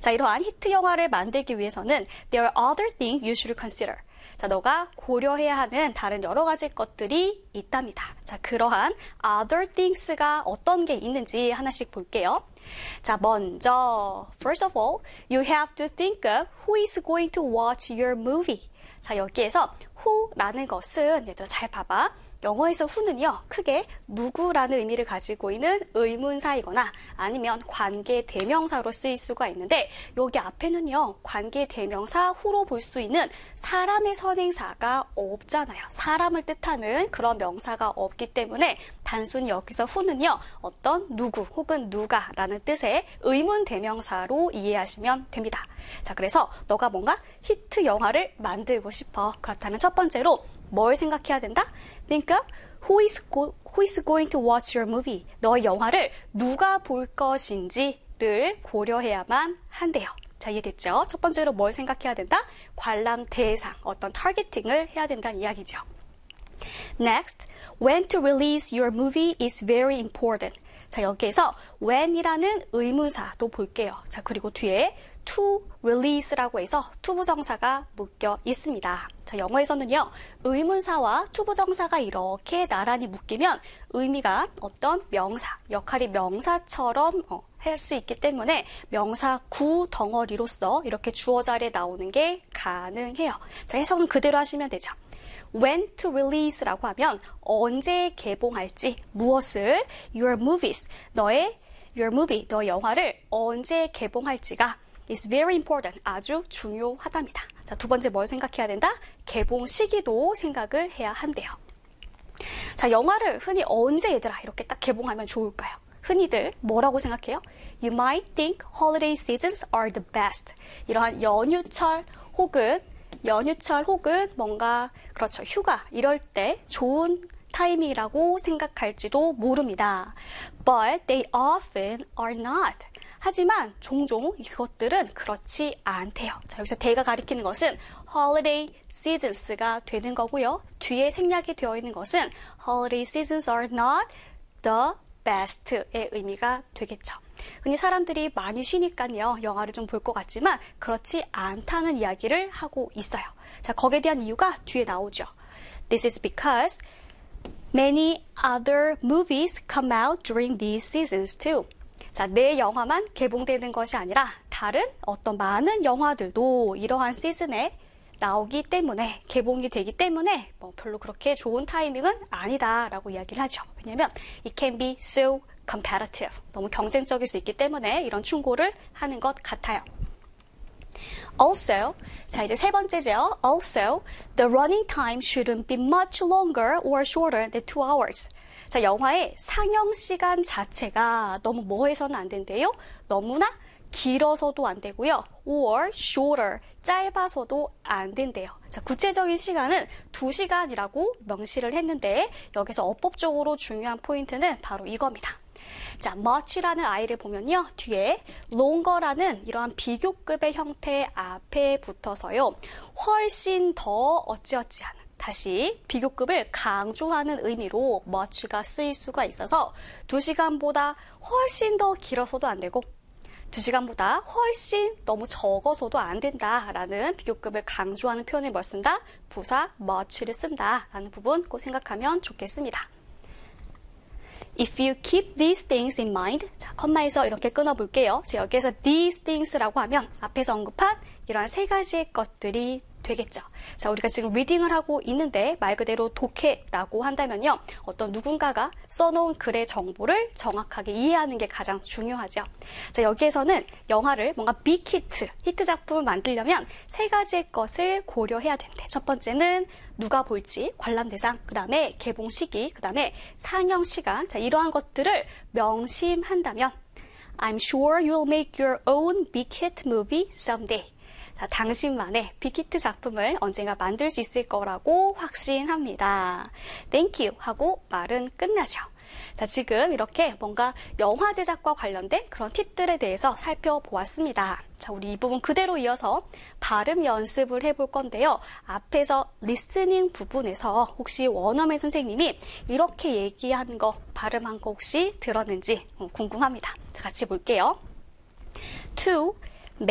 자, 이러한 히트 영화를 만들기 위해서는 there are other things you should consider. 자, 너가 고려해야 하는 다른 여러 가지 것들이 있답니다. 자, 그러한 other things가 어떤 게 있는지 하나씩 볼게요. 자, 먼저 first of all, you have to think of who is going to watch your movie. 자, 여기에서 who라는 것은 얘들아 잘 봐봐. 영어에서 who는요, 크게 누구라는 의미를 가지고 있는 의문사이거나 아니면 관계 대명사로 쓰일 수가 있는데 여기 앞에는요, 관계 대명사 who로 볼 수 있는 사람의 선행사가 없잖아요. 사람을 뜻하는 그런 명사가 없기 때문에 단순히 여기서 who는요, 어떤 누구 혹은 누가라는 뜻의 의문 대명사로 이해하시면 됩니다. 자, 그래서 너가 뭔가 히트 영화를 만들고 싶어. 그렇다면 첫 번째로 뭘 생각해야 된다? Think of who is going to watch your movie. 너의 영화를 누가 볼 것인지를 고려해야만 한대요. 자, 이해됐죠? 첫 번째로 뭘 생각해야 된다? 관람 대상, 어떤 타겟팅을 해야 된다는 이야기죠. Next, when to release your movie is very important. 자, 여기에서 when이라는 의문사도 볼게요. 자, 그리고 뒤에 to release라고 해서 투부정사가 묶여 있습니다. 자, 영어에서는요, 의문사와 투부정사가 이렇게 나란히 묶이면 의미가 어떤 명사, 역할이 명사처럼 할 수 있기 때문에 명사 구 덩어리로서 이렇게 주어 자리에 나오는 게 가능해요. 자, 해석은 그대로 하시면 되죠. When to release라고 하면 언제 개봉할지, 무엇을, your movies, 너의 영화를 언제 개봉할지가 is very important, 아주 중요하답니다. 자, 두 번째 뭘 생각해야 된다? 개봉 시기도 생각을 해야 한대요. 자, 영화를 흔히 언제 얘들아 이렇게 딱 개봉하면 좋을까요? 흔히들 뭐라고 생각해요? You might think holiday seasons are the best. 이러한 연휴철 혹은 뭔가 그렇죠, 휴가 이럴 때 좋은 타이밍이라고 생각할지도 모릅니다. But they often are not. 하지만 종종 이것들은 그렇지 않대요. 자, 여기서 they가 가리키는 것은 holiday seasons가 되는 거고요. 뒤에 생략이 되어 있는 것은 holiday seasons are not the best의 의미가 되겠죠. 흔히 사람들이 많이 쉬니까요, 영화를 좀 볼 것 같지만 그렇지 않다는 이야기를 하고 있어요. 자, 거기에 대한 이유가 뒤에 나오죠. This is because many other movies come out during these seasons too. 자, 내 영화만 개봉되는 것이 아니라 다른 어떤 많은 영화들도 이러한 시즌에 나오기 때문에, 개봉이 되기 때문에 별로 그렇게 좋은 타이밍은 아니다라고 이야기를 하죠. 왜냐하면 it can be so competitive. 너무 경쟁적일 수 있기 때문에 이런 충고를 하는 것 같아요. Also, 자, 이제 세 번째죠. Also, the running time shouldn't be much longer or shorter than 2 hours. 자, 영화의 상영 시간 자체가 너무 뭐 해서는 안 된대요? 너무나 길어서도 안 되고요. or shorter, 짧아서도 안 된대요. 자, 구체적인 시간은 2시간이라고 명시를 했는데 여기서 어법적으로 중요한 포인트는 바로 이겁니다. 자, much라는 아이를 보면요, 뒤에 longer라는 이러한 비교급의 형태 앞에 붙어서요, 훨씬 더 어찌어찌한, 다시 비교급을 강조하는 의미로 much가 쓰일 수가 있어서 2시간보다 훨씬 더 길어서도 안 되고 2시간보다 훨씬 너무 적어서도 안 된다라는 비교급을 강조하는 표현을 뭘 쓴다? 부사 much를 쓴다라는 부분 꼭 생각하면 좋겠습니다. If you keep these things in mind, 자, 컴마에서 이렇게 끊어볼게요. 자, 여기에서 these things라고 하면 앞에서 언급한 이러한 세 가지의 것들이 되겠죠. 자, 우리가 지금 리딩을 하고 있는데 말 그대로 독해라고 한다면요, 어떤 누군가가 써놓은 글의 정보를 정확하게 이해하는 게 가장 중요하죠. 자, 여기에서는 영화를 뭔가 빅히트, 히트 작품을 만들려면 세 가지의 것을 고려해야 되는데, 첫 번째는 누가 볼지, 관람 대상, 그 다음에 개봉 시기, 그 다음에 상영 시간, 자, 이러한 것들을 명심한다면 I'm sure you'll make your own big hit movie someday. 자, 당신만의 빅히트 작품을 언젠가 만들 수 있을 거라고 확신합니다. Thank you 하고 말은 끝나죠. 자, 지금 이렇게 뭔가 영화 제작과 관련된 그런 팁들에 대해서 살펴보았습니다. 자, 우리 이 부분 그대로 이어서 발음 연습을 해볼 건데요. 앞에서 리스닝 부분에서 혹시 원어민 선생님이 이렇게 얘기한 거, 발음한 거 혹시 들었는지 궁금합니다. 자, 같이 볼게요. To